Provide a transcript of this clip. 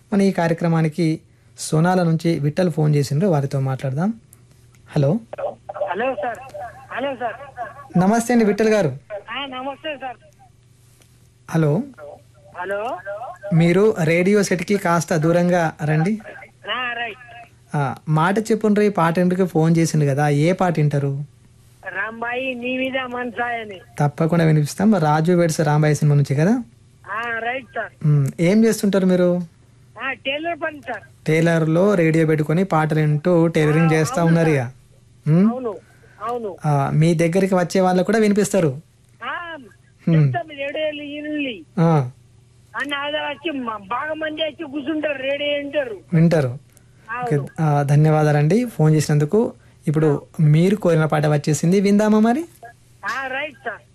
మన ఈ కార్యక్రమానికి సోనాల నుంచి విఠల్ ఫోన్ చేసిండ్రు, వారితో మాట్లాడదాం. Hello hello sir. Hello sir. నమస్తే అండి విఠల్ గారు. నమస్తే సార్. హలో హలో మీరు రేడియో సెట్కి కాస్త దూరంగా రండి. రైట్. మాట చెప్పుండ్రి, పాట ఎందుకు ఫోన్ చేసిండు కదా, ఏ పాట వింటారు? రాంబాయి నీ మీద మనసాయని. తప్పకుండా వినిపిస్తాం. రాజు వెడ్స్ రాంబాయి సినిమా నుంచి కదా. Right sir. ఏం చేస్తుంటారు మీరు? టైలర్ పని సార్. టైలర్ లో రేడియో పెట్టుకొని పాటలు వింటూ టైలరింగ్ చేస్తా ఉన్నారు ఇక. అవును అవును. మీ దగ్గరికి వచ్చే వాళ్ళకు కూడా వినిపిస్తారు. రేడియోలు ఇల్లు అన్న ఆధార్ వచ్చి బాగా మంది వచ్చి కూర్చుంటారు, రేడియో వింటారు. ధన్యవాదాలండి ఫోన్ చేసినందుకు. ఇప్పుడు మీరు కోరిన పాట వచ్చేసింది, విందామా మరి? Right sir.